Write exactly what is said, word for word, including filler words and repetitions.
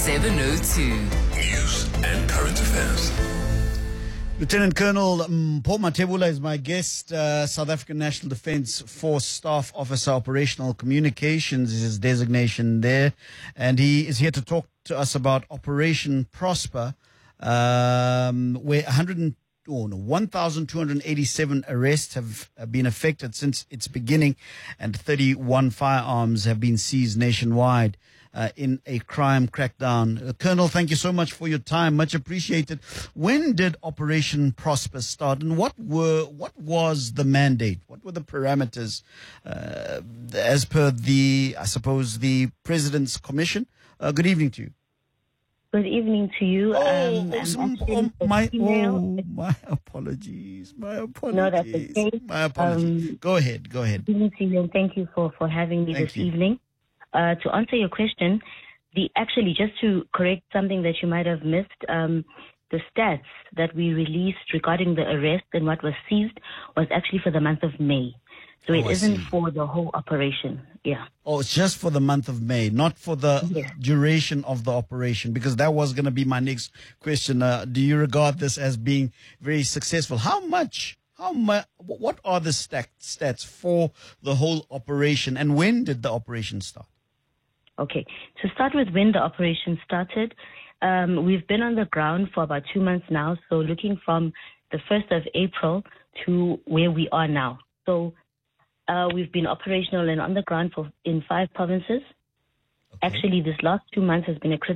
seven oh two. News and current affairs. Lieutenant Colonel Mpho Mathebula is my guest. Uh, South African National Defence Force Staff Officer, Operational Communications is his designation there. And he is here to talk to us about Operation Prosper, um, where one hundred oh, no, one thousand two hundred eighty-seven arrests have uh, been effected since its beginning, and thirty-one firearms have been seized nationwide uh, in a crime crackdown. Uh, Colonel, thank you so much for your time. Much appreciated. When did Operation Prosper start, and what were what was the mandate? What were the parameters uh, as per the, I suppose, the President's Commission? Uh, good evening to you. Good evening to you. Oh, um, oh, I'm oh, my, female. oh, my apologies. My apologies. No, that's okay. My apologies. Um, go ahead. Go ahead. Good evening to you, and thank you for, for having me Thank this you. evening. Uh, to answer your question, the actually, just to correct something that you might have missed, um, the stats that we released regarding the arrest and what was seized was actually for the month of May. So it Oh, I isn't see. for the whole operation. Yeah. Oh, it's just for the month of May, not for the Yes. duration of the operation, because that was going to be my next question. Uh, do you regard this as being very successful? How much, how much, what are the stat, stats for the whole operation, and when did the operation start? Okay. To start with, when the operation started, um, we've been on the ground for about two months now. So looking from the first of April to where we are now. So uh, we've been operational and on the ground for in five provinces. Okay. Actually, this last two months has been a critical